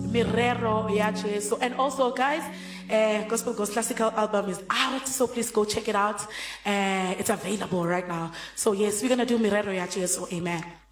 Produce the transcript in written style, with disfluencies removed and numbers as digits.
Mirero ya Jesu. And also, guys, Gospel Ghost Classical album is out, so please go check it out. It's available right now. So yes, we're gonna do Mirero ya Jesu. Amen.